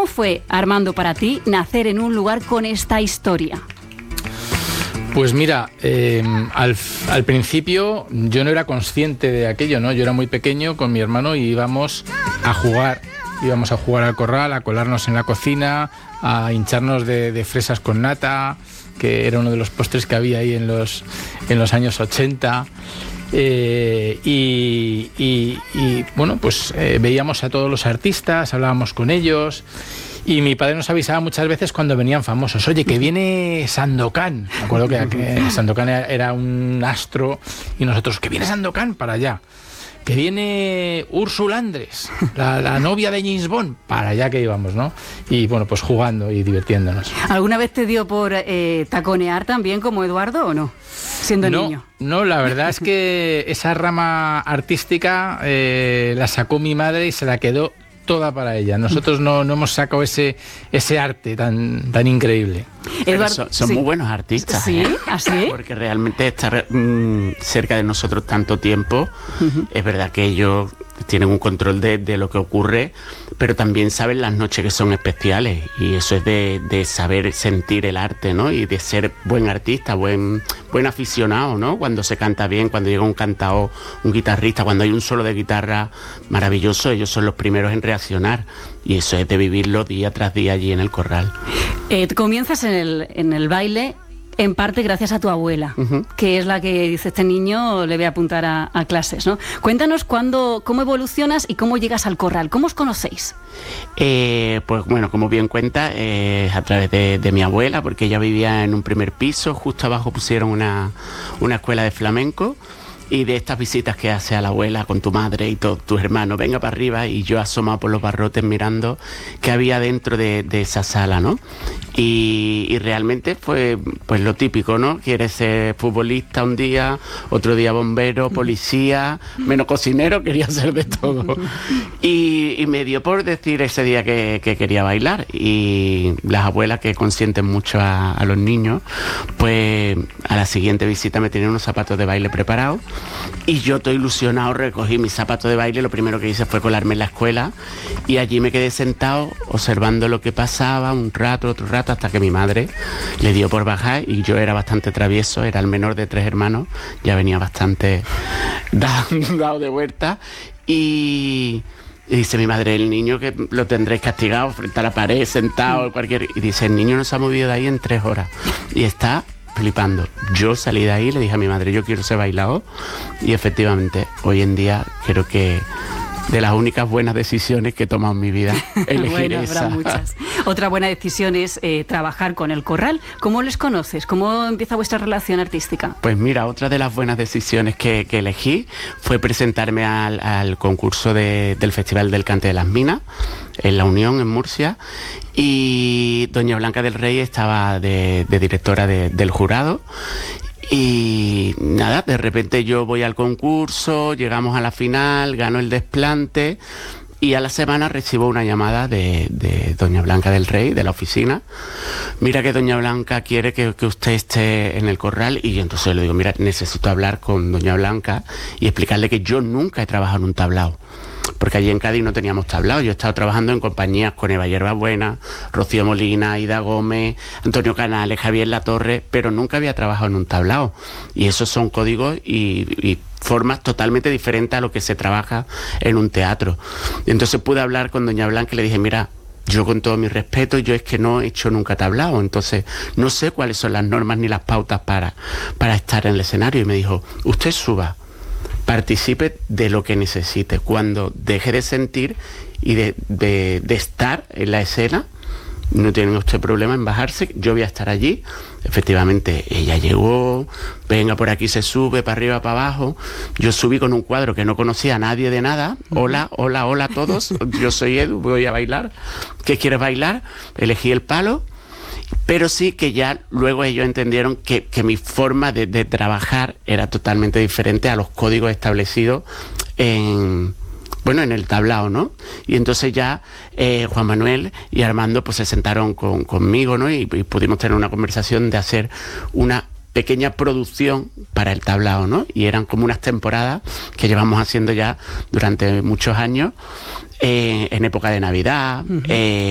¿Cómo fue, Armando, para ti nacer en un lugar con esta historia? Pues mira, al principio yo no era consciente de aquello, ¿no? Yo era muy pequeño con mi hermano y íbamos a jugar al corral, a colarnos en la cocina, a hincharnos de fresas con nata, que era uno de los postres que había ahí en los años 80. Bueno, pues veíamos a todos los artistas, hablábamos con ellos. Y mi padre nos avisaba muchas veces cuando venían famosos. Oye, que viene Sandokan. Me acuerdo que Sandokan era un astro y nosotros, que viene Sandokan para allá. Que viene Úrsula Andrés, la novia de James Bond, para allá que íbamos, ¿no? Y bueno, pues jugando y divirtiéndonos. ¿Alguna vez te dio por taconear también como Eduardo o no? Siendo niño. No, la verdad es que esa rama artística la sacó mi madre y se la quedó toda para ella. Nosotros no hemos sacado ese arte tan increíble. Eduardo, son muy buenos artistas. ¿Sí? ¿Así? Porque realmente estar cerca de nosotros tanto tiempo, es verdad que ellos tienen un control de lo que ocurre, pero también saben las noches que son especiales, y eso es de saber sentir el arte, ¿no? Y de ser buen artista, buen aficionado, ¿no? Cuando se canta bien, cuando llega un cantao, un guitarrista, cuando hay un solo de guitarra maravilloso, ellos son los primeros en reaccionar, y eso es de vivirlo día tras día allí en el corral. Comienzas en el baile en parte gracias a tu abuela, que es la que dice, este niño le voy a apuntar a clases, ¿no? Cuéntanos cómo evolucionas y cómo llegas al corral. ¿Cómo os conocéis? Pues bueno, como bien cuenta, a través de mi abuela, porque ella vivía en un primer piso, justo abajo pusieron una escuela de flamenco. Y de estas visitas que hace a la abuela con tu madre y todos tus hermanos, venga para arriba, y yo asomado por los barrotes mirando qué había dentro de esa sala, ¿no? Y realmente fue pues lo típico, ¿no? Quieres ser futbolista un día, otro día bombero, policía, menos cocinero, quería ser de todo. Y me dio por decir ese día que quería bailar, y las abuelas, que consienten mucho a los niños, pues a la siguiente visita me tenían unos zapatos de baile preparados. Y yo, estoy ilusionado, recogí mis zapatos de baile, lo primero que hice fue colarme en la escuela, y allí me quedé sentado observando lo que pasaba, un rato, otro rato, hasta que mi madre le dio por bajar, y yo era bastante travieso, era el menor de 3 hermanos, ya venía bastante dado de vuelta, y dice mi madre, el niño que lo tendréis castigado frente a la pared, sentado, y dice, el niño no se ha movido de ahí en 3 horas, y está flipando. Yo salí de ahí y le dije a mi madre, yo quiero ser bailador, y efectivamente hoy en día creo que de las únicas buenas decisiones que he tomado en mi vida, elegir esa. Muchas. Otra buena decisión es trabajar con el corral. ¿Cómo les conoces? ¿Cómo empieza vuestra relación artística? Pues mira, otra de las buenas decisiones que elegí fue presentarme al concurso del Festival del Cante de las Minas en La Unión, en Murcia, y doña Blanca del Rey estaba de directora del jurado. Y nada, de repente yo voy al concurso, llegamos a la final, gano el desplante, y a la semana recibo una llamada de doña Blanca del Rey, de la oficina. Mira que doña Blanca quiere que usted esté en el corral, y yo entonces le digo, mira, necesito hablar con doña Blanca y explicarle que yo nunca he trabajado en un tablao. Porque allí en Cádiz no teníamos tablao. Yo he estado trabajando en compañías con Eva Hierbabuena, Rocío Molina, Ida Gómez, Antonio Canales, Javier Latorre, pero nunca había trabajado en un tablao. Y esos son códigos y formas totalmente diferentes a lo que se trabaja en un teatro. Y entonces pude hablar con doña Blanca y le dije, mira, yo con todo mi respeto, yo es que no he hecho nunca tablao, entonces no sé cuáles son las normas ni las pautas para estar en el escenario. Y me dijo, usted suba, participe de lo que necesite. Cuando deje de sentir y de estar en la escena, no tiene usted problema en bajarse, yo voy a estar allí. Efectivamente, ella llegó, venga, por aquí se sube, para arriba, para abajo. Yo subí con un cuadro que no conocía a nadie de nada. Hola, hola, hola a todos, yo soy Edu, voy a bailar. ¿Qué quieres bailar? Elegí el palo. Pero sí que ya luego ellos entendieron que mi forma de trabajar era totalmente diferente a los códigos establecidos en el tablao, ¿no? Y entonces ya Juan Manuel y Armando pues se sentaron conmigo, ¿no? Y pudimos tener una conversación de hacer una pequeña producción para el tablao, ¿no? Y eran como unas temporadas que llevamos haciendo ya durante muchos años, en época de Navidad,